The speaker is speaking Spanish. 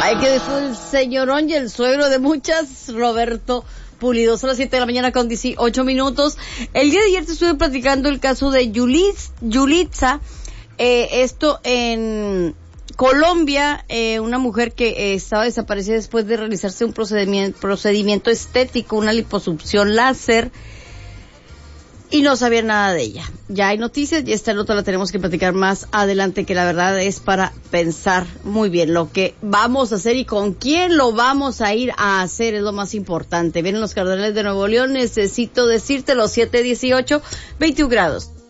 Ay, que es el señorón y el suegro de muchas, Roberto Pulido. Son las 7 de la mañana con 18 minutos. El día de ayer te estuve platicando el caso de Yulitza, esto en Colombia, una mujer que estaba desaparecida después de realizarse un procedimiento estético, una liposucción láser, y no sabía nada de ella. Ya hay noticias y esta nota la tenemos que platicar más adelante, que la verdad es para pensar muy bien lo que vamos a hacer y con quién lo vamos a ir a hacer, es lo más importante. Vienen los Cardenales de Nuevo León, necesito decírtelo, 7:18, 21 grados.